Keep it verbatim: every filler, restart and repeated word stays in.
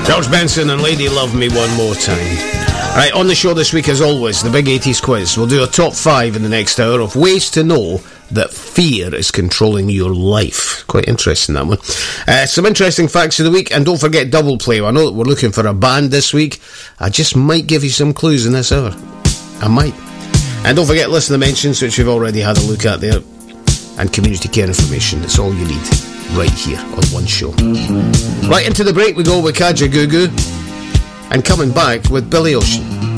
George Benson and Lady Love Me One More Time. Right, on the show this week, as always, the big eighties quiz. We'll do a top five in the next hour of ways to know that fear is controlling your life. Quite interesting, that one. Uh, some interesting facts of the week, and don't forget Double Play. I know that we're looking for a band this week. I just might give you some clues in this hour. I might. And don't forget Listener Mentions, which we've already had a look at there, and community care information. That's all you need right here on one show. Right, into the break we go with Kaja Gugu, and coming back with Billy Ocean.